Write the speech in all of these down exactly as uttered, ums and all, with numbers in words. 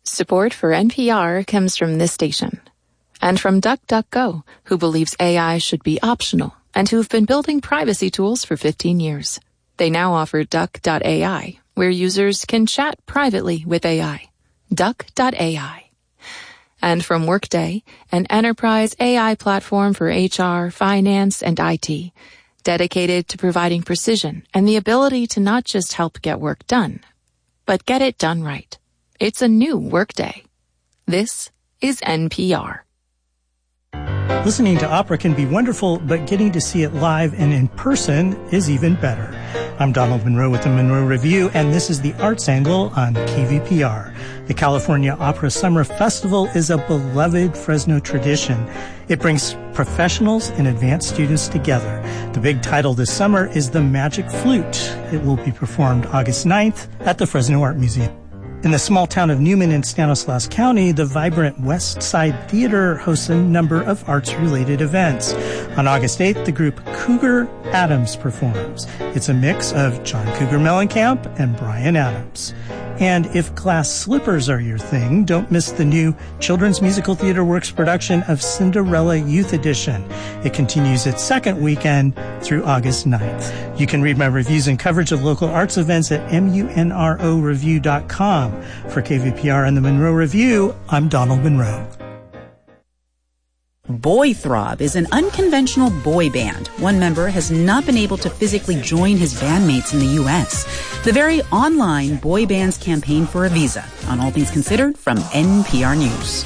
Support for N P R comes from this station. And from DuckDuckGo, who believes A I should be optional and who've been building privacy tools for fifteen years. They now offer Duck dot A I, where users can chat privately with A I. Duck dot A I. And from Workday, an enterprise A I platform for H R, finance, and I T, dedicated to providing precision and the ability to not just help get work done, but get it done right. It's a new Workday. This is N P R. Listening to opera can be wonderful, but getting to see it live and in person is even better. I'm Donald Monroe with the Monroe Review, and this is the Arts Angle on K V P R. The California Opera Summer Festival is a beloved Fresno tradition. It brings professionals and advanced students together. The big title this summer is The Magic Flute. It will be performed August ninth at the Fresno Art Museum. In the small town of Newman in Stanislaus County, the vibrant West Side Theater hosts a number of arts-related events. On August eighth, the group Cougar Adams performs. It's a mix of John Cougar Mellencamp and Bryan Adams. And if glass slippers are your thing, don't miss the new Children's Musical Theater Works production of Cinderella Youth Edition. It continues its second weekend through August ninth. You can read my reviews and coverage of local arts events at munro review dot com. For K V P R and the Monroe Review, I'm Donald Monroe. Boy Throb is an unconventional boy band. One member has not been able to physically join his bandmates in the U S. The very online boy bands campaign for a visa. On All Things Considered from N P R News.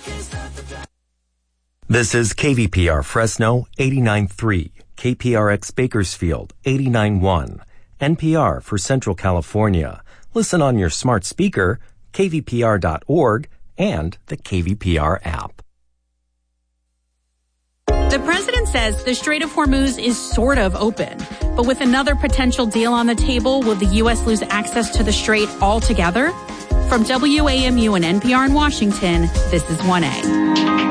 This is K V P R Fresno eighty-nine point three, K P R X Bakersfield eighty-nine point one, N P R for Central California. Listen on your smart speaker, K V P R dot org, and the K V P R app. The president says the Strait of Hormuz is sort of open, but with another potential deal on the table, will the U S lose access to the strait altogether? From W A M U and N P R in Washington, this is one A.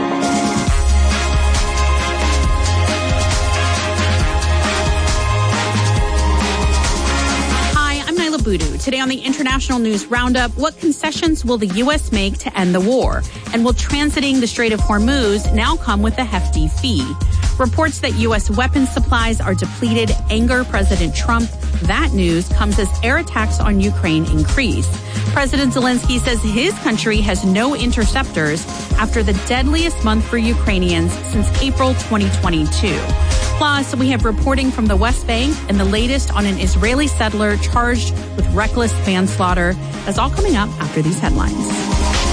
Budu. Today on the International News Roundup, what concessions will the U S make to end the war? And will transiting the Strait of Hormuz now come with a hefty fee? Reports that U S weapons supplies are depleted anger President Trump. That news comes as air attacks on Ukraine increase. President Zelensky says his country has no interceptors after the deadliest month for Ukrainians since April twenty twenty-two. Plus, we have reporting from the West Bank and the latest on an Israeli settler charged with reckless manslaughter. That's all coming up after these headlines.